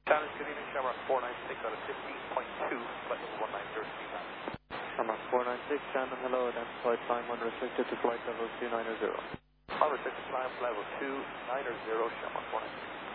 Challenge, good evening, Shamrock 496 out of 15.2, flight level 190 speed line. Shamrock 496, Shannon, hello, identified climb unrestricted to flight level 290. Unrestricted climb level 290, Shamrock 496.